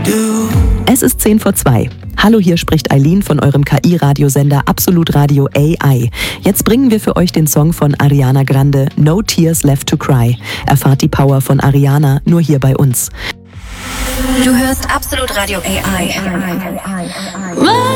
Es ist 1:10. Hallo, hier spricht Eileen von eurem KI-Radiosender Absolut Radio AI. Jetzt bringen wir für euch den Song von Ariana Grande, No Tears Left to Cry. Erfahrt die Power von Ariana nur hier bei uns. Du hörst Absolut Radio AI.